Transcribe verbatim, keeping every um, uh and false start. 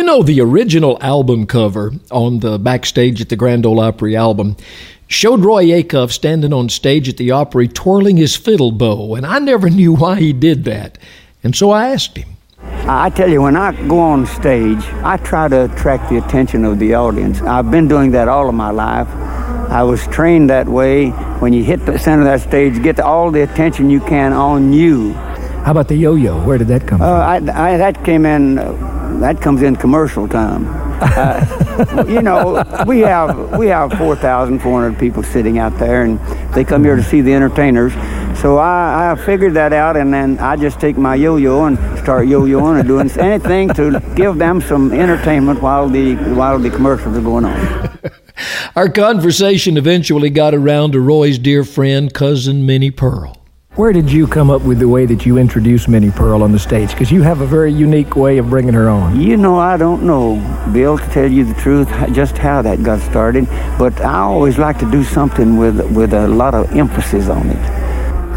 know, the original album cover on the Backstage at the Grand Ole Opry album showed Roy Acuff standing on stage at the Opry twirling his fiddle bow, and I never knew why he did that. And so I asked him. I tell you, when I go on stage, I try to attract the attention of the audience. I've been doing that all of my life. I was trained that way. When you hit the center of that stage, get all the attention you can on you. How about the yo-yo? Where did that come uh, from? I, I, that came in, uh, that comes in commercial time. Uh, you know, we have we have four thousand four hundred people sitting out there, and they come here to see the entertainers. So I, I figured that out, and then I just take my yo-yo and start yo-yoing and doing anything to give them some entertainment while the while the commercials are going on. Our conversation eventually got around to Roy's dear friend, cousin Minnie Pearl. Where did you come up with the way that you introduced Minnie Pearl on the stage? Because you have a very unique way of bringing her on. You know, I don't know, Bill, to tell you the truth, just how that got started. But I always like to do something with with a lot of emphasis on it.